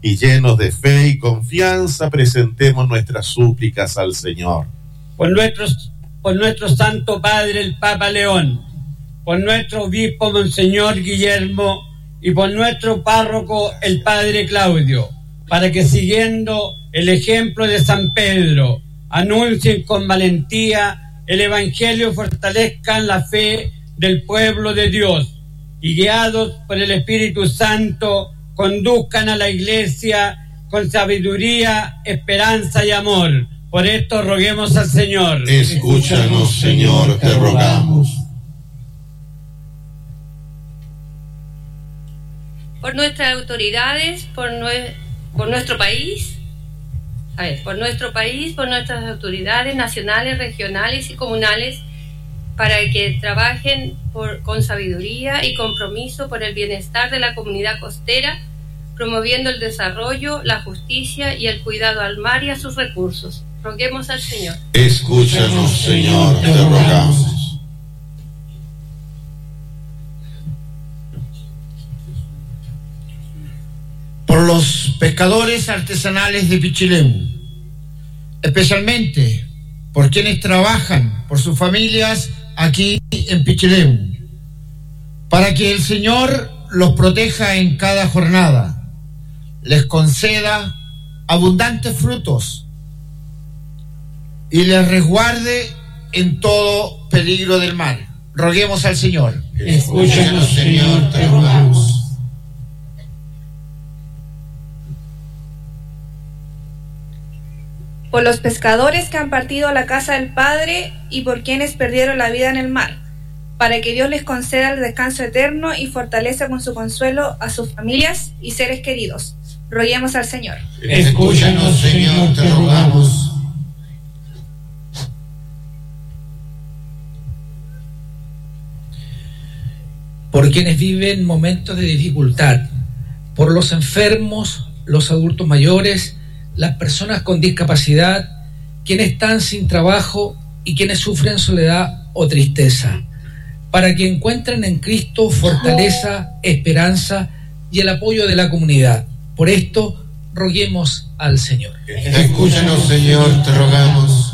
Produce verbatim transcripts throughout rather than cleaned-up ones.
y llenos de fe y confianza presentemos nuestras súplicas al Señor. Por nuestro, por nuestro Santo Padre el Papa León, por nuestro obispo Monseñor Guillermo y por nuestro párroco el Padre Claudio, para que siguiendo el ejemplo de San Pedro, anuncien con valentía el Evangelio y fortalezcan la fe del pueblo de Dios, y guiados por el Espíritu Santo, conduzcan a la Iglesia con sabiduría, esperanza y amor. Por esto roguemos al Señor. Escúchanos, Señor, te rogamos. Por nuestras autoridades, por, nue- por nuestro país, a ver, por nuestro país, por nuestras autoridades nacionales, regionales y comunales, para que trabajen por, con sabiduría y compromiso por el bienestar de la comunidad costera, promoviendo el desarrollo, la justicia y el cuidado al mar y a sus recursos. Roguemos al Señor. Escúchanos, Señor, te rogamos. Por los pescadores artesanales de Pichilemu, especialmente por quienes trabajan por sus familias aquí en Pichilemu, para que el Señor los proteja en cada jornada, les conceda abundantes frutos y les resguarde en todo peligro del mal. Roguemos al Señor. Escúchanos, Señor, te rogamos. Por los pescadores que han partido a la casa del Padre y por quienes perdieron la vida en el mar, para que Dios les conceda el descanso eterno y fortaleza con su consuelo a sus familias y seres queridos. Roguemos al Señor. Escúchanos, Señor, te rogamos. Por quienes viven momentos de dificultad, por los enfermos, los adultos mayores, las personas con discapacidad, quienes están sin trabajo y quienes sufren soledad o tristeza, para que encuentren en Cristo fortaleza, esperanza y el apoyo de la comunidad. Por esto, roguemos al Señor. Escúchanos, Señor, te rogamos.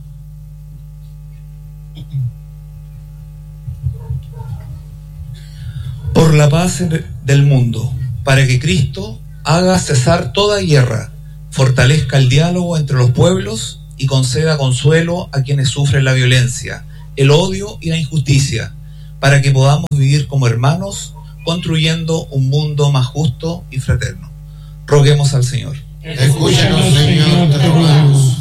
Por la paz del mundo, para que Cristo haga cesar toda guerra, fortalezca el diálogo entre los pueblos y conceda consuelo a quienes sufren la violencia, el odio y la injusticia, para que podamos vivir como hermanos, construyendo un mundo más justo y fraterno. Roguemos al Señor. Escúchanos, Señor, te rogamos.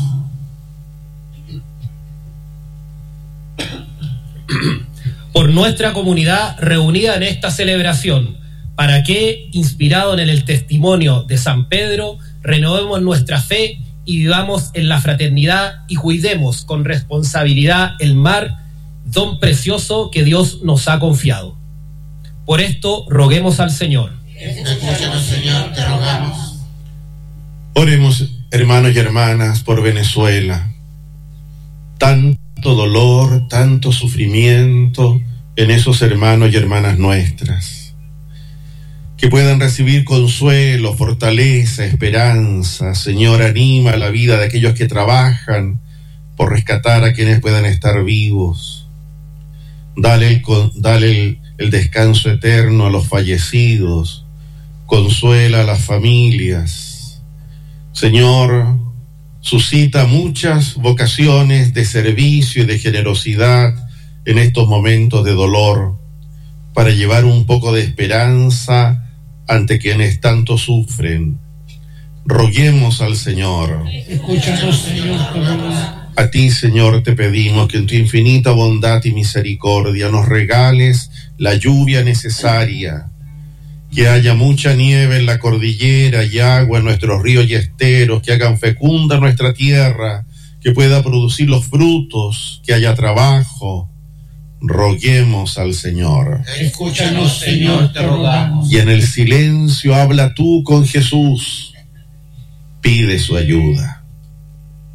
Por nuestra comunidad reunida en esta celebración, para que, inspirado en el testimonio de San Pedro, renovemos nuestra fe y vivamos en la fraternidad y cuidemos con responsabilidad el mar, don precioso que Dios nos ha confiado. Por esto, roguemos al Señor. Escúchanos, Señor, te rogamos. Oremos, hermanos y hermanas, por Venezuela. Tanto dolor, tanto sufrimiento en esos hermanos y hermanas nuestras. Que puedan recibir consuelo, fortaleza, esperanza. Señor, anima la vida de aquellos que trabajan por rescatar a quienes puedan estar vivos. Dale el, dale el, el descanso eterno a los fallecidos. Consuela a las familias. Señor, suscita muchas vocaciones de servicio y de generosidad en estos momentos de dolor, para llevar un poco de esperanza ante quienes tanto sufren. Roguemos al Señor. Escúchanos, Señor. A ti, Señor, te pedimos que en tu infinita bondad y misericordia nos regales la lluvia necesaria, que haya mucha nieve en la cordillera y agua en nuestros ríos y esteros, que hagan fecunda nuestra tierra, que pueda producir los frutos, que haya trabajo. Roguemos al Señor. Escúchanos, Señor, te rogamos. Y en el silencio habla tú con Jesús. Pide su ayuda.